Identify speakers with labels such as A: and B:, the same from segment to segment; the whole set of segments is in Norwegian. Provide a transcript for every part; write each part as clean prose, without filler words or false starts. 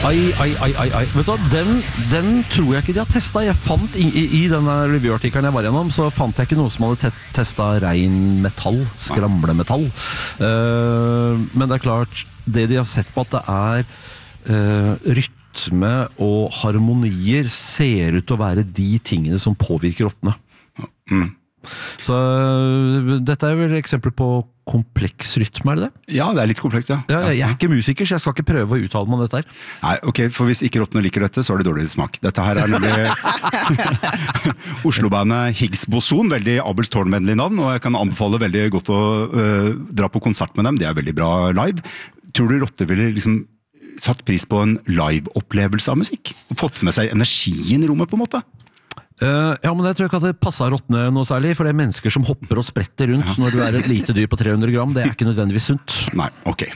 A: Vet du hva, den tror jeg ikke de har testet. Jeg fant i denne review-artikkelen jeg var gjennom, så fant jeg ikke noe som hadde testet ren metall, skramlemetall. Men det er klart, det de har sett på at det er rytme og harmonier ser ut til å være de tingene som påvirker rottene. Så dette er vel et eksempel på kompleks rytme, er det det?
B: Ja, det er litt komplekst, ja.
A: Jeg er ikke musiker, så jeg skal ikke prøve å uttale meg om dette her.
B: Nei, ok, for hvis ikke rottene liker dette, så har det dårlig smak. Dette her er nemlig Oslo-bandet Higgs Boson, veldig Abels Tårn-vennlig navn, og jeg kan anbefale veldig godt å dra på konsert med dem, det er veldig bra live. Tror du rotter ville liksom satt pris på en live-opplevelse av musikk? Og fått med seg energien i rommet på en måte?
A: Ja, men jeg tror ikke at det passer rottene noe særlig, for det er mennesker som hopper og spretter rundt når du er et lite dyr på 300 gram, det er ikke nødvendigvis sunt.
B: Nei, ok.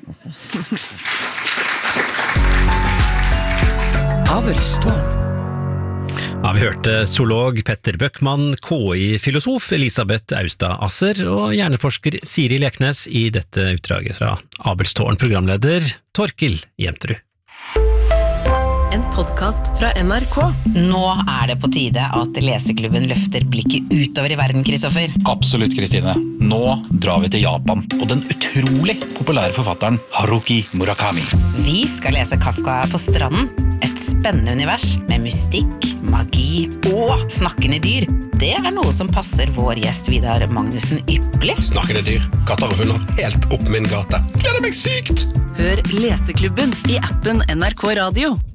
C: Abelstårn.
D: Ja, vi hørte zoolog Petter Bøckmann, KI-filosof Elisabeth Austad-Asser og hjerneforsker Siri Leknes i dette utdraget fra Abelstårn, programleder Torkil Jemterud.
C: En podcast fra NRK.
E: Nå er det på tide at Leseklubben løfter blikket utover i verden, Kristoffer.
F: Absolutt, Kristine. Nå drar vi til Japan, og den utrolig populære forfatteren Haruki Murakami.
E: Vi skal lese Kafka på stranden. Et spennende univers med mystikk, magi og snakkende dyr. Det er noe som passer vår gjest Vidar Magnussen ypperlig.
G: Snakkende dyr, katter og hunder, helt opp min gate. Gleder meg sykt!
C: Hør Leseklubben i appen NRK Radio.